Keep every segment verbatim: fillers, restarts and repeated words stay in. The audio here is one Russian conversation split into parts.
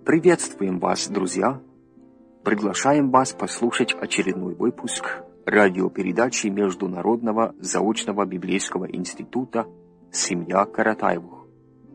Приветствуем вас, друзья! Приглашаем вас послушать очередной выпуск радиопередачи Международного заочного библейского института «Семья Каратаевых».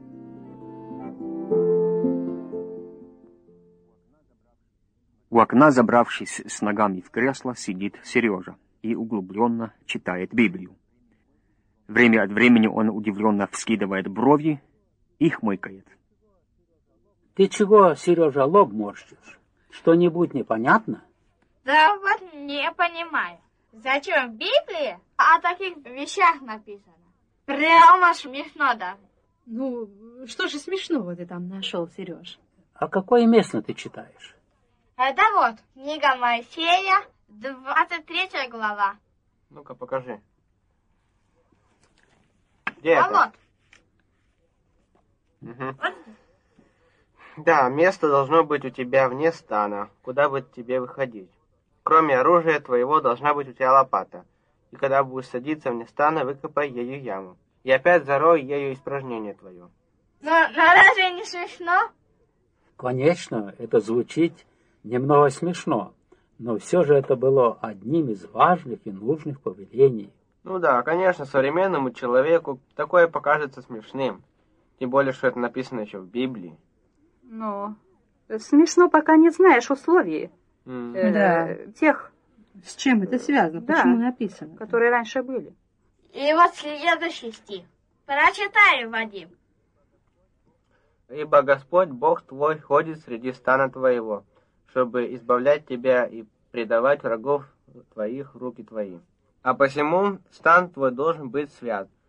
У окна, забравшись с ногами в кресло, сидит Сережа и углубленно читает Библию. Время от времени он удивленно вскидывает брови и хмыкает. Ты чего, Сережа, лоб морщишь? Что-нибудь непонятно? Да вот не понимаю. Зачем в Библии о таких вещах написано? Прямо смешно даже. Ну, что же смешного ты там нашел, Сереж? А какое место ты читаешь? Это вот книга Моисея, двадцать третья глава. Ну-ка, покажи. Где а это? вот. Угу. Вот. Да, место должно быть у тебя вне стана, куда бы тебе выходить. Кроме оружия твоего должна быть у тебя лопата. И когда будешь садиться вне стана, выкопай ею яму. И опять зарой ею испражнение твое. Но, но разве не смешно? Конечно, это звучит немного смешно, но все же это было одним из важных и нужных повелений. Ну да, конечно, современному человеку такое покажется смешным. Тем более, что это написано еще в Библии. Ну, смешно, пока не знаешь условий. Mm. Э, Да. Тех, С чем это связано? Да. Почему написано? которые раньше были. И вот следующий стих. Прочитай, Вадим. Ибо Господь Бог твой ходит среди стана твоего, чтобы избавлять тебя и предавать врагов твоих в руки твои. А посему стан твой должен быть свят,